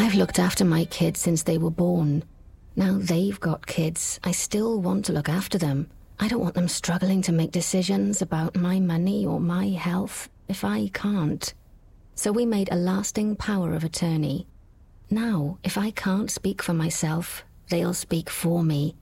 I've looked after my kids since they were born. Now they've got kids. I still want to look after them. I don't want them struggling to make decisions about my money or my health if I can't. So we made a lasting power of attorney. Now, if I can't speak for myself, they'll speak for me.